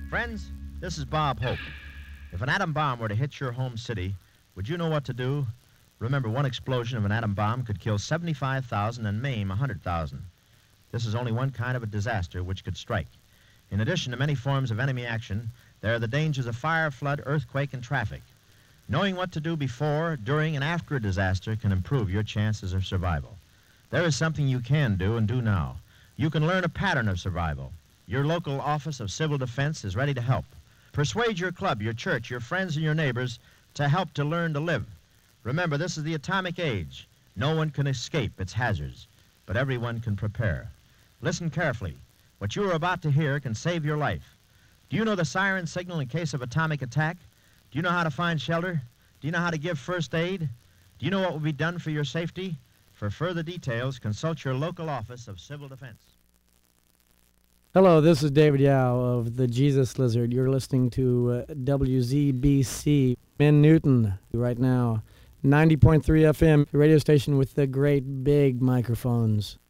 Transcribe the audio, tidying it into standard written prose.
Friends, this is Bob Hope. If an atom bomb were to hit your home city, would you know what to do? Remember, one explosion of an atom bomb could kill 75,000 and maim 100,000. This is only one kind of a disaster which could strike. In addition to many forms of enemy action, there are the dangers of fire, flood, earthquake, and traffic. Knowing what to do before, during, and after a disaster can improve your chances of survival. There is something you can do and do now. You can learn a pattern of survival. Your local Office of Civil Defense is ready to help. Persuade your club, your church, your friends, and your neighbors to help to learn to live. Remember, this is the atomic age. No one can escape its hazards, but everyone can prepare. Listen carefully. What you are about to hear can save your life. Do you know the siren signal in case of atomic attack? Do you know how to find shelter? Do you know how to give first aid? Do you know what will be done for your safety? For further details, consult your local Office of Civil Defense. Hello, this is David Yao of the Jesus Lizard. You're listening to WZBC in Newton right now. 90.3 FM, radio station with the great big microphones.